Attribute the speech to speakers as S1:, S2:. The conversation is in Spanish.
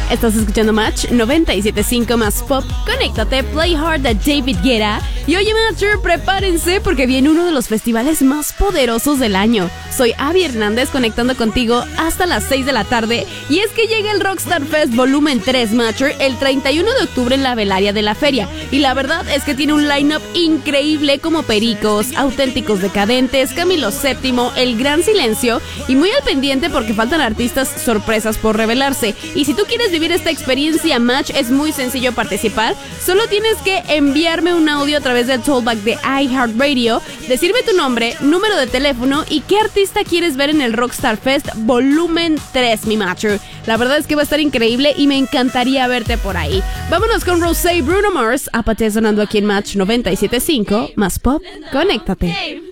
S1: Estás escuchando Match 97.5 más Pop. Conéctate, Play Hard de David Guetta. Y oye, Matcher, prepárense porque viene uno de los festivales más poderosos del año. Soy Abby Hernández conectando contigo hasta las 6 de la tarde. Y es que llega el Rockstar Fest Volumen 3, Matcher, el 31 de octubre en la Velaria de la Feria. Y la verdad es que tiene un line-up increíble como Pericos, Auténticos Decadentes, Camilo VII, El Gran Silencio. Y muy al pendiente porque faltan artistas sorpresas por revelarse. Y si tú quieres vivir esta experiencia Match, es muy sencillo participar. Solo tienes que enviarme un audio a través del Tollback de iHeartRadio, decirme tu nombre, número de teléfono y qué artista quieres ver en el Rockstar Fest Volumen 3, mi Matcher. La verdad es que va a estar increíble y me encantaría verte por ahí. Vámonos con Rosé y Bruno Mars, Apate sonando aquí en Match 97.5 más Pop. Conéctate.